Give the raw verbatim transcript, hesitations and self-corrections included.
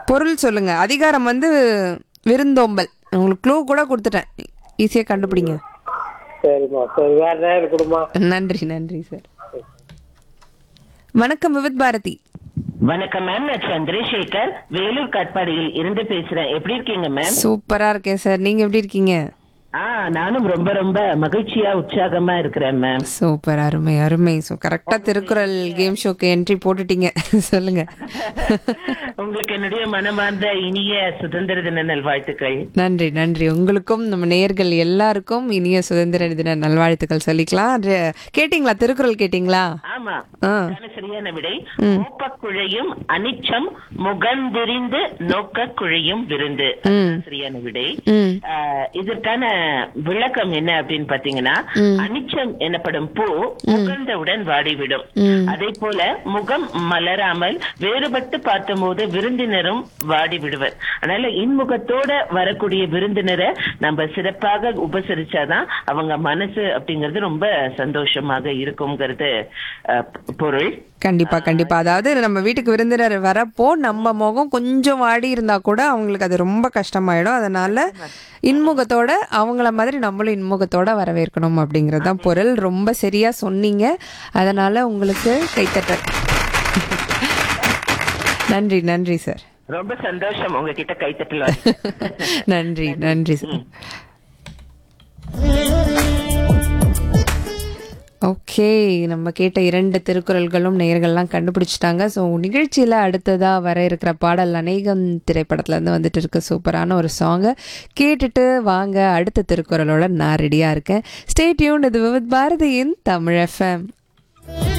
பொருள் சொல்லுங்க. அதிகாரம் வந்து விருந்தோம்பல். உங்களுக்கு க்ளூ கூட கொடுத்துட்டேன், ஈஸியா கண்டுபிடிங்க. சரிம்மா, சரி, வேற நேரம் கொடுமா. நன்றி நன்றி சார். வணக்கம் விவித் பாரதி. வணக்கம் மேம், நான் சந்திரசேகர் வேலூர் காட்பாடியில் இருந்து பேசுறேன். எப்படி இருக்கீங்க மேம்? சூப்பரா இருக்கேன் சார், நீங்க எப்படி இருக்கீங்க? ஆ நானும் ரொம்ப ரொம்ப மகிழ்ச்சியா உற்சாகமா இருக்கிறேன் மேம். சூப்பர், அருமை அருமை. ஸோ கரெக்டா திருக்குறள் கேம் ஷோக்கு என்ட்ரி போட்டுட்டீங்க. சொல்லுங்க. உங்களுக்கு என்னுடைய மனமார்ந்த இனிய சுதந்திர தின நல்வாழ்த்துக்கள். நன்றி நன்றி. உங்களுக்கும் நம்ம நேயர்கள் எல்லாருக்கும் இனிய சுதந்திர தின நல்வாழ்த்துக்கள் சொல்லிக்கலாம். அது- கேட்டீங்களா, திருக்குறள் கேட்டீங்களா? ஆமா, ஆ. அதுக்கான சரியான விடை மோப்பக்குழையும் அனிச்சம் முகந்திரிந்து நோக்க குழையும் விருந்து. அதுதான் சரியான விடை. ம் ஆ, இதற்கான விளக்கம் என்ன அப்படின்னு பாத்தீங்கன்னா, அனிச்சம் எனப்படும் பூ முகந்தவுடன் வாடிவிடும். அதே போல முகம் மலராமல் வேறுபட்டு பார்த்தபோது விருந்தினரும் வாடி விடுவர். அதனால இன்முகத்தோட வரக்கூடிய விருந்தினரை நம்ம சிறப்பாக உபசரிச்சாதான் அவங்க மனசு அப்படிங்கிறது ரொம்ப சந்தோஷமாக இருக்கும்ங்கிறது அஹ், பொருள். கண்டிப்பா கண்டிப்பா. அதாவது நம்ம வீட்டுக்கு விருந்தினர் வரப்போ நம்ம முகம் கொஞ்சம் வாடி இருந்தா கூட அவங்களுக்கு அது ரொம்ப கஷ்டமாயிடும். அதனால இன்முகத்தோட அவங்கள மாதிரி நம்மளும் இன்முகத்தோட வரவேற்கணும் அப்படிங்கிறது தான் பொருள். ரொம்ப சரியா சொன்னீங்க. அதனால உங்களுக்கு கைத்தட்டல். நன்றி நன்றி சார். ரொம்ப சந்தோஷம் உங்ககிட்ட கைத்தட்டல் வாங்கி. நன்றி நன்றி சார். ஓகே, நம்ம கேட்ட இரண்டு திருக்குறள்களும் நேயர்கள்லாம் கண்டுபிடிச்சிட்டாங்க. ஸோ நிகழ்ச்சியில் அடுத்ததாக வர இருக்கிற பாடல் அநேகம் திரைப்படத்துலேருந்து வந்துட்டு இருக்க சூப்பரான ஒரு சாங்கை கேட்டுட்டு வாங்க. அடுத்த திருக்குறளோட நான் ரெடியாக இருக்கேன். Stay tune. இது விவித் பாரதியின் தமிழ் எஃப்எம்.